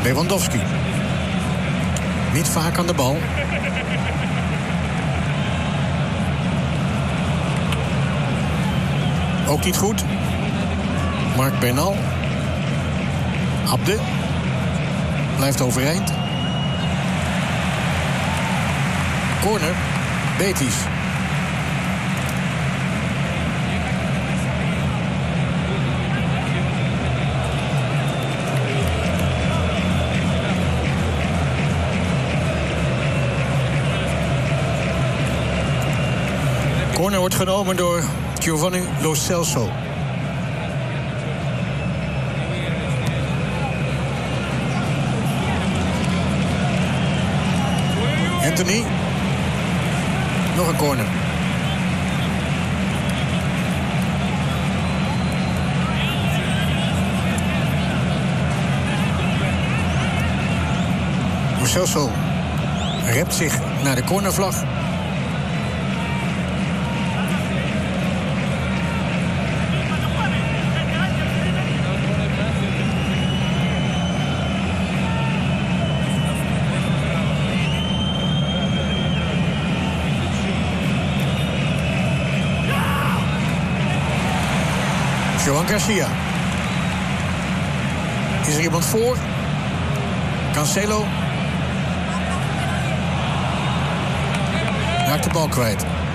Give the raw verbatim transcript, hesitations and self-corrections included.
Lewandowski. Niet vaak aan de bal. Ook niet goed. Marc Bernal. Abde. Blijft overeind. Corner. Betis. Corner wordt genomen door Giovanni Lo Celso. Anthony. Nog een corner. Lo Celso rept zich naar de cornervlag. Johan Garcia. Is er iemand voor? Cancelo. Raakt de bal kwijt.